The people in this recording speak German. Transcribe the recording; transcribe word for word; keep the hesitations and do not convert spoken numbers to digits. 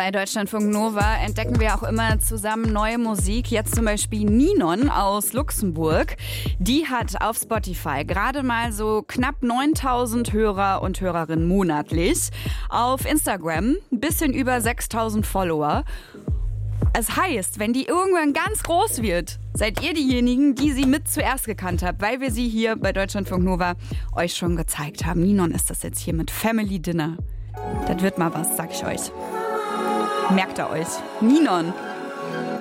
Bei Deutschlandfunk Nova entdecken wir auch immer zusammen neue Musik. Jetzt zum Beispiel Ninon aus Luxemburg. Die hat auf Spotify gerade mal so knapp neuntausend Hörer und Hörerinnen monatlich. Auf Instagram ein bisschen über sechstausend Follower. Es heißt, wenn die irgendwann ganz groß wird, seid ihr diejenigen, die sie mit zuerst gekannt habt, weil wir sie hier bei Deutschlandfunk Nova euch schon gezeigt haben. Ninon ist das jetzt hier mit Family Dinner. Das wird mal was, sag ich euch. Merkt ihr euch. Ninon.